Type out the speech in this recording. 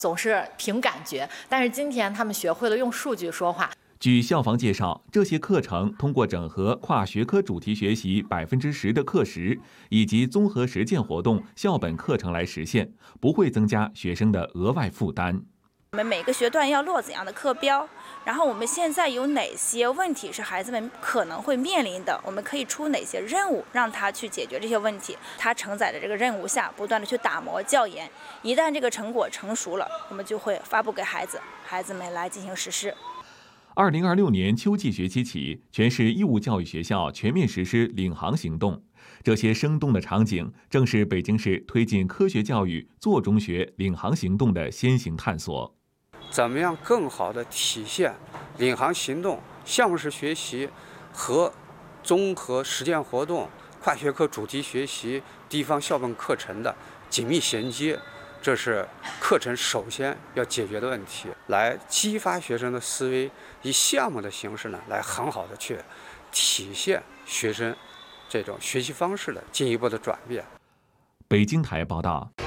总是凭感觉，但是今天他们学会了用数据说话。 据校方介绍，这些课程通过整合跨学科主题学习10%的课时，以及综合实践活动校本课程来实现，不会增加学生的额外负担。 我们每个学段要落怎样的课标，然后我们现在有哪些问题是孩子们可能会面临的，我们可以出哪些任务让他去解决这些问题。他承载着这个任务下，不断的去打磨校研，一旦这个成果成熟了，我们就会发布给孩子们来进行实施。 2026年秋季学期起，全市义务教育学校全面实施领航行动。这些生动的场景，正是北京市推进科学教育做中学领航行动的先行探索。 怎么样更好地体现领航行动项目式学习和综合实践活动、跨学科主题学习、地方校本课程的紧密衔接？这是课程首先要解决的问题，来激发学生的思维，以项目的形式呢，来很好的去体现学生这种学习方式的进一步的转变。 北京台报道。